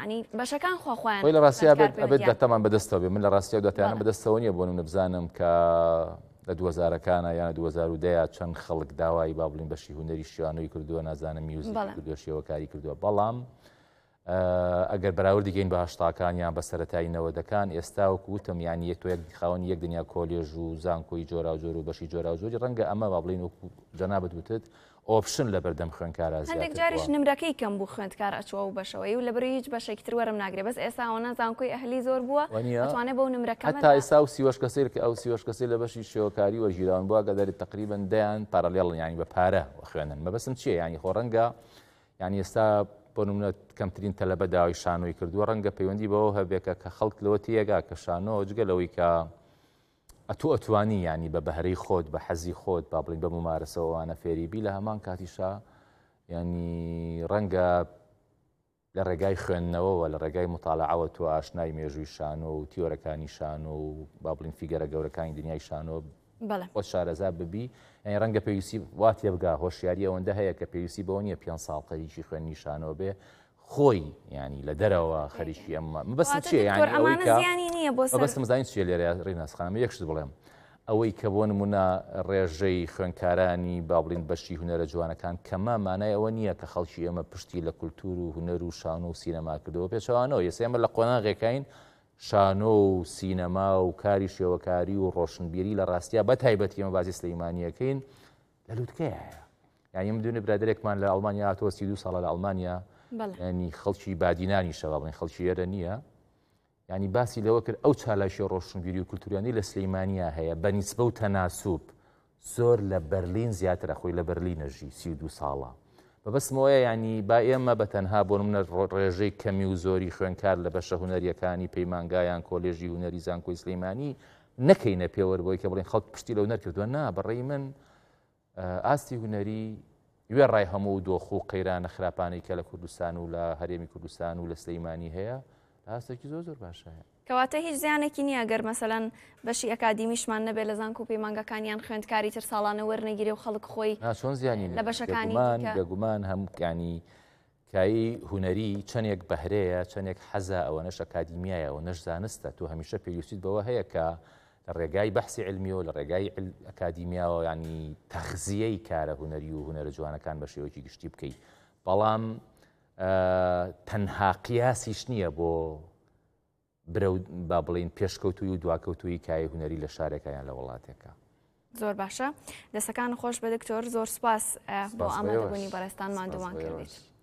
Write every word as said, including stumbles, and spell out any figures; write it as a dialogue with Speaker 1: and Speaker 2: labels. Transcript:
Speaker 1: ینی بەشەکان خۆخۆیان
Speaker 2: خۆی لە ڕاستیا ئەبێت دەتەمان بەدەستەوە بێ من لە ڕاستیا دەتیانە بەدەستەوە نییە بۆ نبزانم کە لە دووەزارەکانە یان دوو هەزار و دە چەند خەڵک داوای با بڵین بەشی هونەری شیوانەوەی کردووە نازانم میوزیک کردووە شێوەکاری کردووە بەڵام ئەگەر بەراوردی گەین بە هەشتاکانیان بە سەرەتایی نەوەدەکان ئێستا وەکو وتم یانی یەک تۆ یەک خاوەن یەک دنیا کۆلێژ و زانکۆی جۆرا و جۆر و بەشی جۆرا و جۆری ڕەنگە ئەمە با بڵین وەکو جەنابەت وتت ئۆپشن لە بەردەم خوێندکارە زیاتر
Speaker 1: هەندێک جاریش نمرەکەی کەم بوو خوێندکار ئەچووە و بەشەوەی و لەبەر هیچ بەشێکی تر وەرم ناگرێت بەس ئێستا ئەوە زانکۆی ئەهلی زۆر بووە ئەتوانێت بەو نمرەکە
Speaker 2: هەتا ئێستا و سیوەش کەسێک ئەو سیوەش کەسێ لە بەشی شێوەکاری وە ژیران بووە کە دەری تقریبن دەیان پارەلێڵ ینی بە پارە خوێنن مەبەستم چییە ینی خۆ ڕەنگە ینی ئێستا بۆ نمونە کەمترین تەلەبە داوای شانۆی کردووە ڕەنگە پەیوەندی بەوە هەبێکە کە خەڵک لەوە تێگا کە شانۆ جگەلەوەی کە ئەتۆ ئەتوانی ینی بە بەهرەی خۆت بە حەزی خۆت با بڵین بە ممارەسەوەوانە فێریبی لە هەمان کاتیشا ینی ڕەنگە لە ڕێگای خوێندنەوەەوە لە ڕێگای مطالعەوە تۆ ئاشنای مێژووی شانۆ و تیۆرەکانی شانۆ و با بڵین فیگەرە گەورەکانی دنیای شانۆ خۆ شارەزا ببی ینی ڕەنگە پێویستی واتێ بگا هۆشیاری ئەوەندە هەیە کە پێویستی بەوە نیە پێنج ساڵ قەریشی خوێنی شانۆ بێ خۆی ینی لە دەرەوە خەریکی ئەمە مەبەستم چییە
Speaker 1: ینی
Speaker 2: مەبەستم زانین چیە لێرە ڕێناسخانە یەکشت بڵێم ئەوەی کە بۆ نمونە ڕێژەی خوێندکارانی با بڵین بەشی هونەرە جوانەکان کەمە مانای ئەوە نییە کە خەڵکی ئەمە پشتی لە کولتور و هونەر و شانۆ و سینەما کردەوە پێچەوانەوە ئێستا ئێمە لە قۆناغێکین شانۆ و سینەما و کاری شێوەکاری و ڕۆشنبیری لە ڕاستیا بە تایبەتی ئەمە بازی سلەیمانیەکەین لە لووتکەیە هەیە یانی مدونێ برادێکمان لە ئەڵمانیا هاتووە سی دوو ساڵە لە ئەڵمانیا ینی خەڵکی بادینانی شەوا بڵین خەڵکی ئێرە نییە ینی باسی لەوە کرد ئەو چالاشی ڕۆشنبیری و کولتوریانی لە سلەیمانیا هەیە بە نیسبە و تەناسوب زۆر لە بەرلین زیاترە خۆی لە بەرلینەژی سی دوو ساڵە بەبەستمەوەیە ینی با ئێمە بە تەنها بۆ منە ڕێژەی کەمی و زۆری خوێندکار لە بەشە هونەریەکانی پەیمانگایان کۆلێژی هونەری زانکۆی سلەیمانی نەکەینە پێوە بۆی کە بڵین خەڵک پشتی لەو نەرکردووە نا بەڕێی من ئاستی هونەری وێ ڕای هەموو دۆخ و قەیرانە خراپانەی کە لە کوردستان و لە هەرێمی کوردستان و لە سلەیمانی هەیە ئاستێکی زۆر زۆر باشەیە
Speaker 1: کەواتە هیچ زیانێکی نییە گەر مەسەلەن بەشی ئەکادیمیشمان نەبێت لە زانکۆ و پەیمانگەکانیان خوێندکاری تر ساڵانە وەرنەگیرێ و خەڵک خۆی
Speaker 2: چۆن زیانی
Speaker 1: لە بەشەکانی
Speaker 2: بێگومان هەمووکانی کایی هونەری چەندێک بەهرەیە چەندێک حەزە ئەوەنەش ئەکادیمیایە و نەش زانستە تو هەمیشە پێویستیت بەوە هەیە کە لە ڕێگای بەحسی علمیەوە لە ڕێگای ئەکادیمیاوە ینی تەخزیەی کارە هونەری و هونەرە جوانەکان بە شێوەیەکی گشتی بکەیت بەڵام تەنها قیاسیش نییە بۆ برە با بڵین پێشکەوتوی و دواکەوتوی کای هونەری لە شارێکیان لە وڵاتێکە
Speaker 1: زۆر باشە دەستەکان خۆش بە دکتۆر زۆر سپاس بۆ ئامادەبوونی بەڕێستان مادووان کردیت.